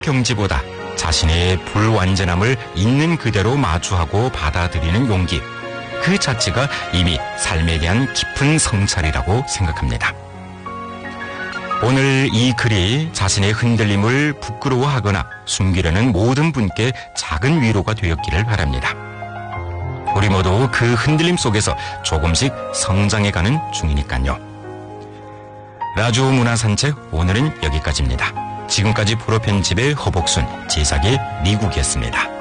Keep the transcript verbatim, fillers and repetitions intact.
경지보다 자신의 불완전함을 있는 그대로 마주하고 받아들이는 용기, 그 자체가 이미 삶에 대한 깊은 성찰이라고 생각합니다. 오늘 이 글이 자신의 흔들림을 부끄러워하거나 숨기려는 모든 분께 작은 위로가 되었기를 바랍니다. 우리 모두 그 흔들림 속에서 조금씩 성장해가는 중이니까요. 라주 문화산책, 오늘은 여기까지입니다. 지금까지 프로 편집의 허복순, 제작의 미국이었습니다.